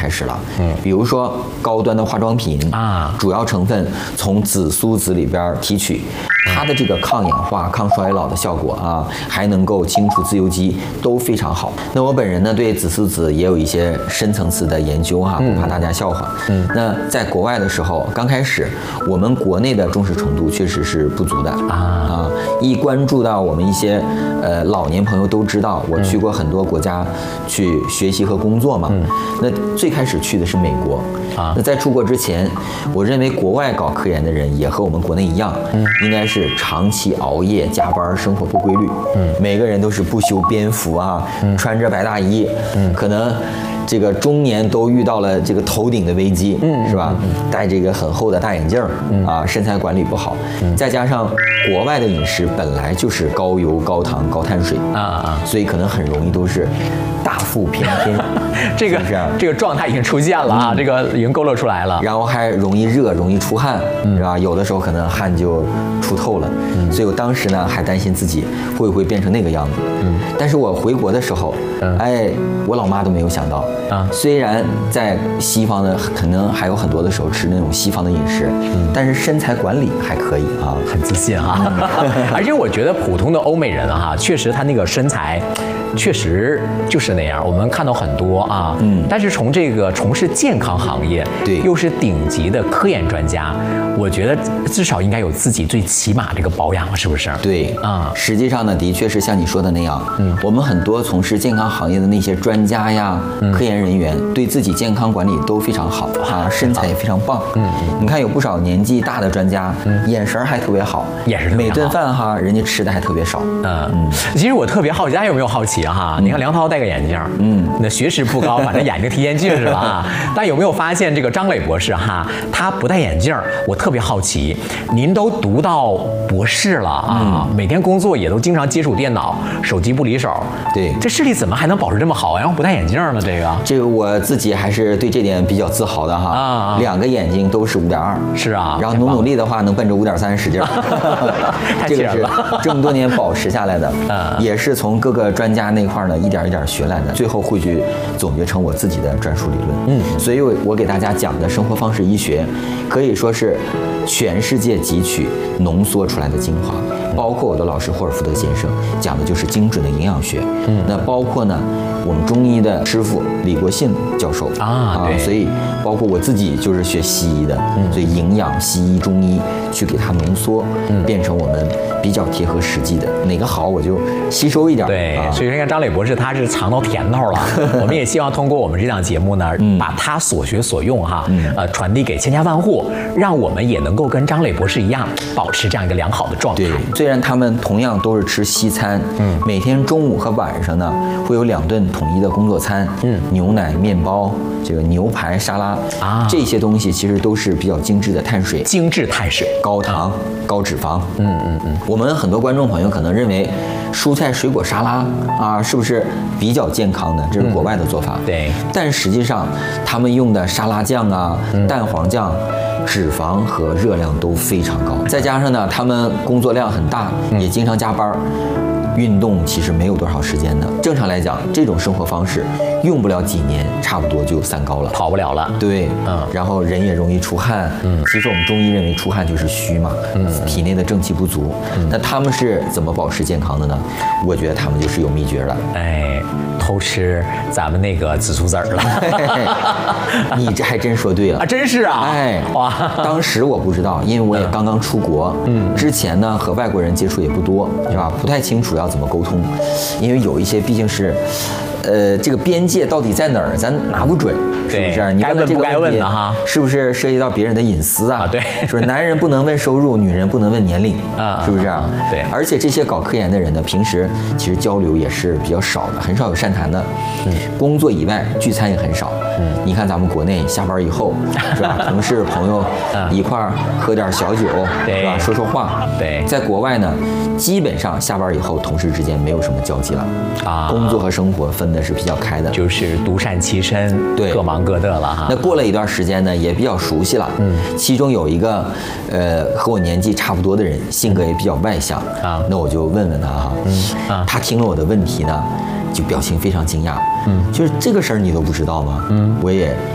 开始了。比如说高端的化妆品啊，主要成分从紫苏籽里边提取，它的这个抗氧化、抗衰老的效果啊，还能够清除自由基，都非常好。那我本人呢，对紫苏籽也有一些深层次的研究哈，不怕大家笑话。那在国外的时候，刚开始我们国内的重视程度确实是不足的啊。一关注到我们一些老年朋友都知道，我去过很多国家去学习和工作嘛。那最开始去的是美国啊。那在出国之前，我认为国外搞科研的人也和我们国内一样，应该是长期熬夜加班，生活不规律。每个人都是不修边幅啊，穿着白大衣，可能这个中年都遇到了这个头顶的危机，是吧？戴这个很厚的大眼镜啊，身材管理不好，再加上国外的饮食本来就是高油、高糖、高碳水所以可能很容易都是大腹便便， 这个状态已经出现了啊，这个已经勾勒出来了。 然后还容易热，容易出汗，是吧？有的时候可能汗就出透了，所以我当时呢还担心自己会不会变成那个样子。但是我回国的时候，我老妈都没有想到啊。虽然在西方的可能还有很多的时候吃那种西方的饮食，但是身材管理还可以啊， 很自信啊。而且我觉得普通的欧美人啊，确实他那个身材确实就是那样。我们看到很多啊，但是从这个从事健康行业，对，又是顶级的科研专家，我觉得至少应该有自己最起码这个保养，是不是？ 对啊，实际上呢，的确是像你说的那样，我们很多从事健康行业的那些专家呀、科研人员，对自己健康管理都非常好啊，身材也非常棒。你看有不少年纪大的专家，眼神还特别好，每顿饭哈，人家吃的还特别少。 其实我特别好奇，大家有没有好奇哈？你看梁涛戴个眼镜，那学识不高，反正眼睛提眼镜是吧？啊，但有没有发现这个张磊博士哈，他不戴眼镜，我特别好奇，您都读到博士了啊，每天工作也都经常接触电脑，手机不离手， 对， 这视力怎么还能保持这么好，然后不戴眼镜呢？ 这个我自己还是对这点比较自豪的哈，2个眼睛都是5.2， 是啊， 然后努力的话能奔着5.3使劲儿，这个是这么多年保持下来的，也是从各个专家那块呢一点一点学来的，最后汇聚总结成我自己的专属理论。所以我给大家讲的生活方式医学，可以说是全世界汲取浓缩出来的精华。包括我的老师霍尔福德先生讲的就是精准的营养学，那包括呢我们中医的师傅李国信教授对，所以包括我自己就是学西医的，所以营养、西医、中医去给它浓缩，变成我们比较贴合实际的，哪个好我就吸收一点。 对，所以你看张磊博士他是尝到甜头了，我们也希望通过我们这档节目呢，把他所学所用哈，传递给千家万户，让我们也能够跟张磊博士一样，保持这样一个良好的状态。 对，虽然他们同样都是吃西餐，每天中午和晚上呢会有2顿统一的工作餐，牛奶、面包、这个牛排、沙拉这些东西其实都是比较精致的碳水， 精致碳水， 高糖、高脂肪。我们很多观众朋友可能认为蔬菜水果沙拉啊，是不是比较健康呢？这是国外的做法。 对， 但实际上他们用的沙拉酱啊、蛋黄酱，脂肪和热量都非常高，再加上呢，他们工作量很大，也经常加班，运动其实没有多少时间的。正常来讲，这种生活方式用不了几年，差不多就3高了， 跑不了了。 对，然后人也容易出汗。其实我们中医认为出汗就是虚嘛，体内的正气不足。那他们是怎么保持健康的呢？我觉得他们就是有秘诀的。 偷吃咱们那个紫苏籽儿了。 你这还真说对了啊，真是啊！ 哇，当时我不知道，因为我也刚刚出国，之前呢和外国人接触也不多，是吧？不太清楚要怎么沟通，因为有一些毕竟是。这个边界到底在哪儿，咱拿不准，是不是？你该问不该问的哈， 是不是涉及到别人的隐私啊？ 对， 说男人不能问收入，女人不能问年龄啊，是不是？ 对。 而且这些搞科研的人呢，平时其实交流也是比较少的，很少有善谈的。工作以外聚餐也很少。你看咱们国内下班以后，是吧？同事朋友一块儿喝点小酒，是吧？说说话。 对。 在国外呢，基本上下班以后，同事之间没有什么交集了啊，工作和生活分的是比较开的， 就是独善其身，对，各忙各的了哈。 那过了一段时间呢，也比较熟悉了。其中有一个和我年纪差不多的人，性格也比较外向啊。那我就问问他哈，他听了我的问题呢，就表情非常惊讶。就是这个事儿你都不知道吗？我也